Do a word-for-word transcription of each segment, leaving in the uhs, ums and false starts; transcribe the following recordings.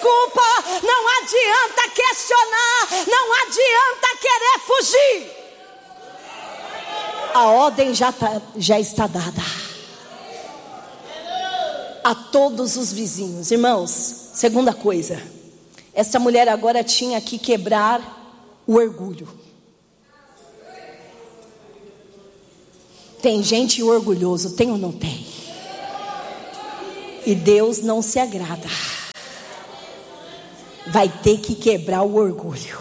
desculpa, não adianta questionar, não adianta querer fugir. A ordem já, tá, já está dada a todos os vizinhos. Irmãos, segunda coisa, essa mulher agora tinha que quebrar o orgulho. Tem gente orgulhoso, tem ou não tem? E Deus não se agrada. Vai ter que quebrar o orgulho.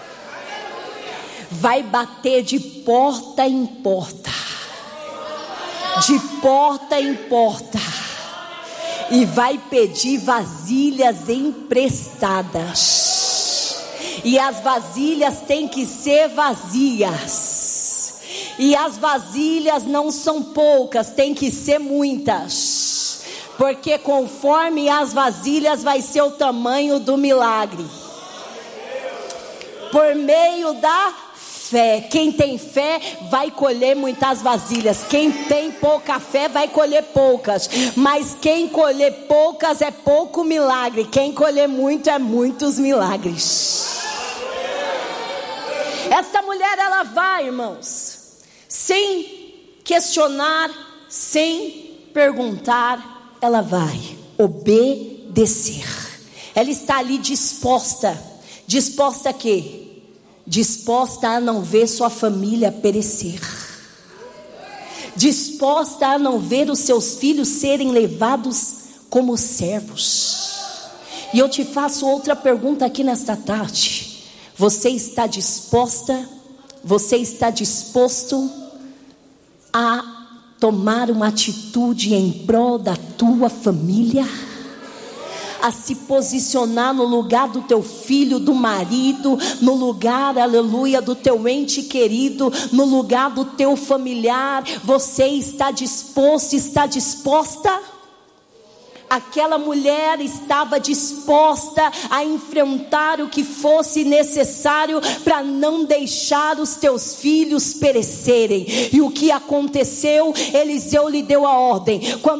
Vai bater de porta em porta. De porta em porta. E vai pedir vasilhas emprestadas. E as vasilhas têm que ser vazias. E as vasilhas não são poucas, tem que ser muitas. Porque conforme as vasilhas vai ser o tamanho do milagre. Por meio da fé. Quem tem fé vai colher muitas vasilhas. Quem tem pouca fé vai colher poucas. Mas quem colher poucas é pouco milagre. Quem colher muito é muitos milagres. Esta mulher, ela vai, irmãos, sem questionar, sem perguntar, ela vai obedecer. Ela está ali disposta. Disposta a quê? Disposta a não ver sua família perecer. Disposta a não ver os seus filhos serem levados como servos. E eu te faço outra pergunta aqui nesta tarde. Você está disposta? Você está disposto a tomar uma atitude em prol da tua família? A se posicionar no lugar do teu filho, do marido, no lugar, aleluia, do teu ente querido, no lugar do teu familiar. Você está disposto, está disposta? Aquela mulher estava disposta a enfrentar o que fosse necessário para não deixar os teus filhos perecerem. E o que aconteceu? Eliseu lhe deu a ordem. Quando